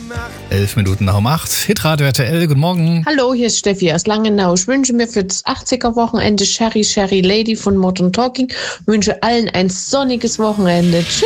11 Minuten nach um 8. Hitradio RTL, guten Morgen. Hallo, hier ist Steffi aus Langenau. Ich wünsche mir für das 80er-Wochenende Sherry Sherry Lady von Modern Talking. Ich wünsche allen ein sonniges Wochenende. Tschüss.